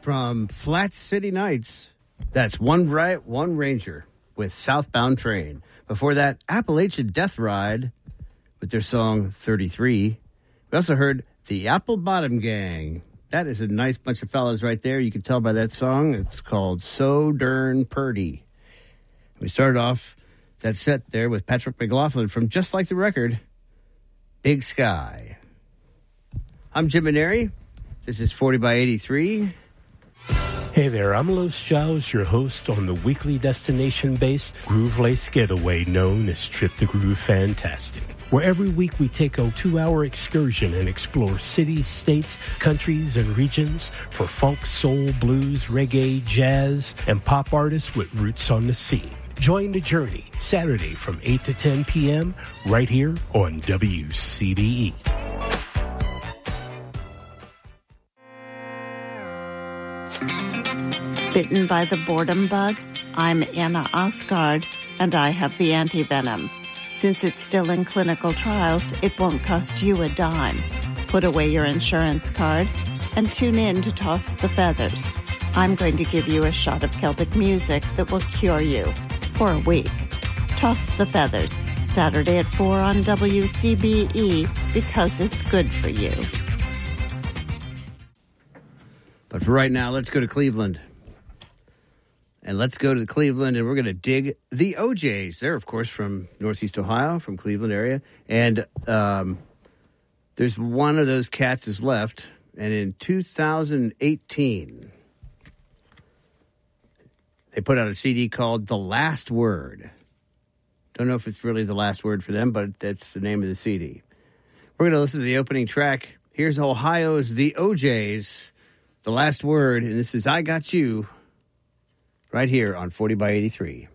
From Flat City Nights, that's One Right, One Ranger with Southbound Train. Before that, Appalachian Death Ride with their song 33. We also heard the Apple Bottom Gang. That is a nice bunch of fellas right there. You can tell by that song. It's called So Dern Purdy. We started off that set there with Patrick McLaughlin from Just Like the Record, Big Sky. I'm Jim Maneri. This is 40 by 83. Hey there, I'm Los Giles, your host on the weekly destination-based Groove Lace Getaway known as Trip the Groove Fantastic, where every week we take a 2-hour excursion and explore cities, states, countries, and regions for funk, soul, blues, reggae, jazz, and pop artists with roots on the scene. Join the journey Saturday from 8 to 10 p.m. right here on WCBE. Bitten by the boredom bug? I'm Anna Osgard, and I have the anti-venom. Since it's still in clinical trials, it won't cost you a dime. Put away your insurance card and tune in to Toss the Feathers. I'm going to give you a shot of Celtic music that will cure you for a week. Toss the Feathers, Saturday at 4 on WCBE, because it's good for you. But for right now, let's go to Cleveland. And let's go to Cleveland, and we're going to dig the OJs. They're, of course, from Northeast Ohio, from Cleveland area. And there's one of those cats is left. And in 2018, they put out a CD called The Last Word. Don't know if it's really the last word for them, but that's the name of the CD. We're going to listen to the opening track. Here's Ohio's The OJs, The Last Word, and this is I Got You, right here on 40 by 83.